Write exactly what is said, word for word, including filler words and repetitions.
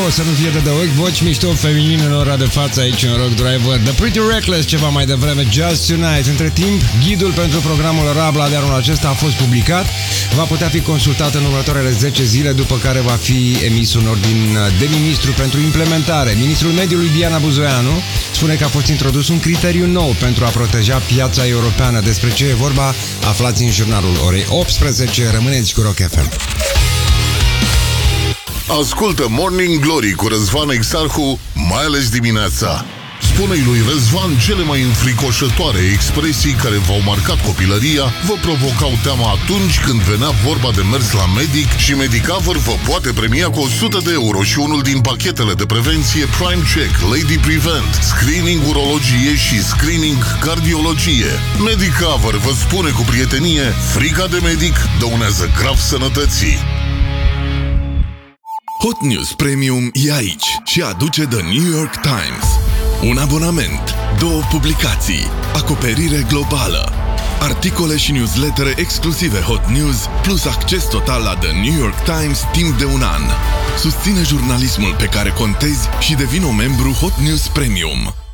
să nu fie de de ochi, voci mișto feminine în ora de față aici în Rock Driver. The Pretty Reckless ceva mai devreme, Just Tonight. Între timp, ghidul pentru programul Rabla de anul acesta a fost publicat. Va putea fi consultat în următoarele zece zile, după care va fi emis un ordin de ministru pentru implementare. Ministrul Mediului Diana Buzoianu spune că a fost introdus un criteriu nou pentru a proteja piața europeană. Despre ce e vorba, aflați în jurnalul orei optsprezece. Rămâneți cu Rock F M. Ascultă Morning Glory cu Răzvan Exarhu, mai ales dimineața. Spune-i lui Răzvan cele mai înfricoșătoare expresii care v-au marcat copilăria, vă provocau teama atunci când venea vorba de mers la medic și Medicover vă poate premia cu o sută de euro și unul din pachetele de prevenție Prime Check, Lady Prevent, Screening Urologie și Screening Cardiologie. Medicover vă spune cu prietenie, frica de medic dăunează grav sănătății. Hot News Premium e aici și aduce The New York Times. Un abonament, două publicații, acoperire globală, articole și newslettere exclusive Hot News, plus acces total la The New York Times timp de un an. Susține jurnalismul pe care contezi și devin un membru Hot News Premium.